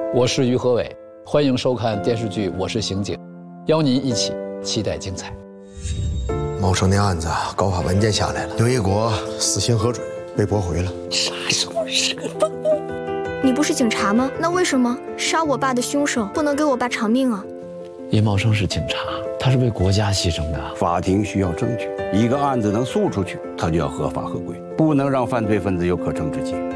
我是于和伟，欢迎收看电视剧《我是刑警》，邀您一起期待精彩。 茂生那案子告发文件下来了，刘一国死刑核准，被驳回了。 啥时候是个疯子？你不是警察吗？那为什么杀我爸的凶手不能给我爸偿命啊？ 叶茂生是警察，他是为国家牺牲的。 法庭需要证据，一个案子能诉出去，他就要合法合规，不能让犯罪分子有可乘之机。